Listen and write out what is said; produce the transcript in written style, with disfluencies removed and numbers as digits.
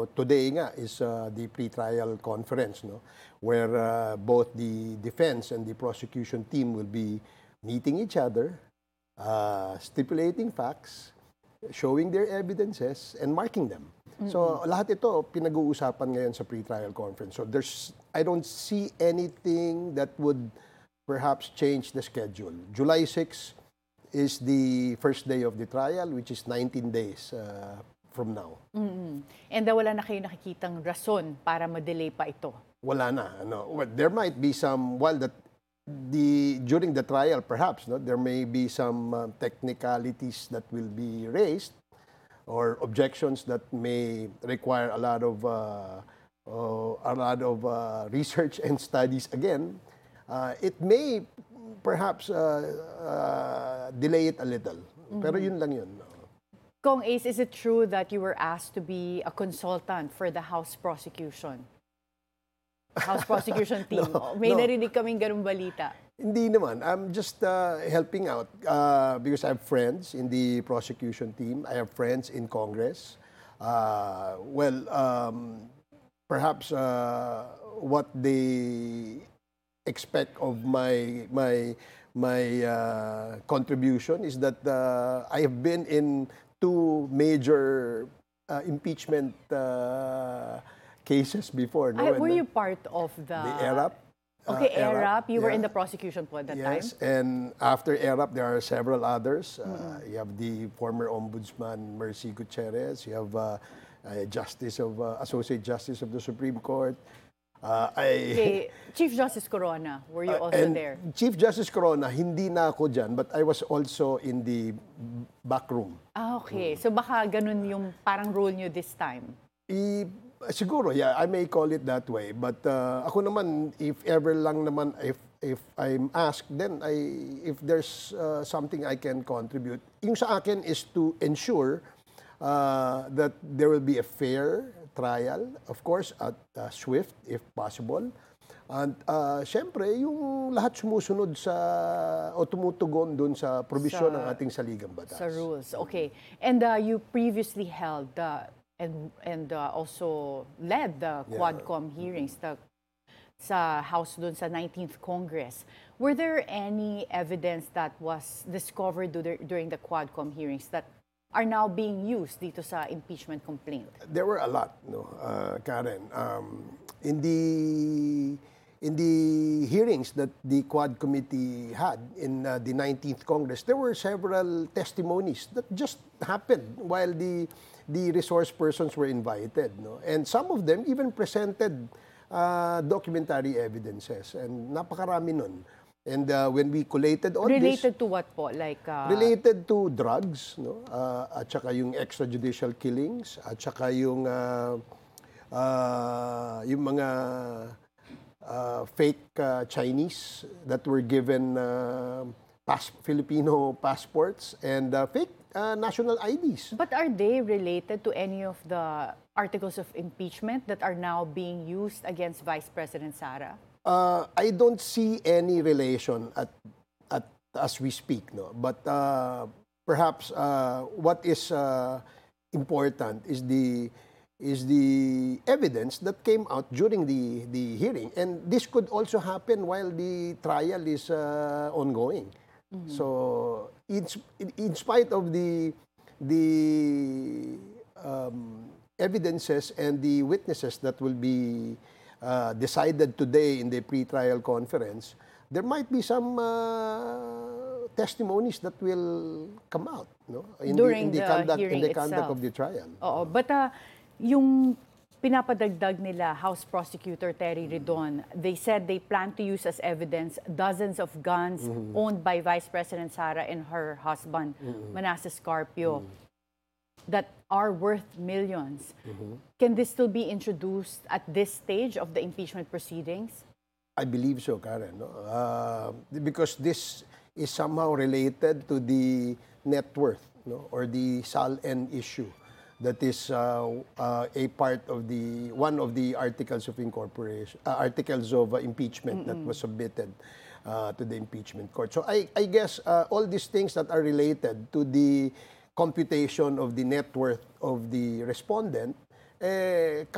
today nga is the pre-trial conference, no, where both the defense and the prosecution team will be meeting each other, stipulating facts, showing their evidences, and marking them. So lahat ito pinag-uusapan ngayon sa pre-trial conference. So I don't see anything that would perhaps change the schedule. July 6 is the first day of the trial, which is 19 days from now. And wala na kayo nakikitang rason para ma-delay pa ito? Wala na. Well, there might be some, during the trial perhaps, there may be some technicalities that will be raised or objections that may require a lot of research and studies again. It may perhaps delay it a little. Pero yun lang yun. Kong Ace, is it true that you were asked to be a consultant for the House prosecution? House prosecution team. May narinig kaming ganung balita. Hindi naman. I'm just helping out because I have friends in the prosecution team. I have friends in Congress. Perhaps what they expect of my contribution is that I have been in two major impeachment cases before. No? Were you part of the ERAP? Okay, ERAP. You were in the prosecution po at that time? Yes, and after ERAP, there are several others. You have the former Ombudsman Mercy Gutierrez. You have Associate Justice of the Supreme Court. Chief Justice Corona, were you also there? Chief Justice Corona, hindi na ako dyan, but I was also in the back room. Okay. So baka ganun yung parang role nyo this time? Siguro, yeah, I may call it that way. But ako naman, if ever lang naman, if I'm asked, then if there's something I can contribute, yung sa akin is to ensure that there will be a fair trial, of course, at swift, if possible. And syempre, yung lahat sumusunod o tumutugon dun sa probisyon ng ating saligang batas. Sa rules, okay. And you previously held and also led the Quadcom hearings sa House dun sa 19th Congress. Were there any evidence that was discovered during the Quadcom hearings that are now being used dito sa impeachment complaint? There were a lot, Karen. In the hearings that the Quad Committee had in the 19th Congress, there were several testimonies that just happened while the resource persons were invited. And some of them even presented documentary evidences. And napakarami nun. And when we collated all related to what po? Related to drugs, at saka yung extrajudicial killings, at saka yung mga fake Chinese that were given Filipino passports and fake national IDs. But are they related to any of the articles of impeachment that are now being used against Vice President Sara? I don't see any relation as we speak, But perhaps what is important is the evidence that came out during the hearing, and this could also happen while the trial is ongoing. So, in spite of the evidences and the witnesses that will be decided today in the pre-trial conference, there might be some testimonies that will come out in the conduct of the trial. But yung pinapadagdag nila, House Prosecutor Terry Ridon, they said they plan to use as evidence dozens of guns owned by Vice President Sara and her husband, Manasseh Scarpio, that are worth millions. Can this still be introduced at this stage of the impeachment proceedings? I believe so, Karen. Because this is somehow related to the net worth or the SALN issue. That is a part of one of the articles of incorporation, articles of impeachment that was submitted to the impeachment court. So I guess all these things that are related to the computation of the net worth of the respondent eh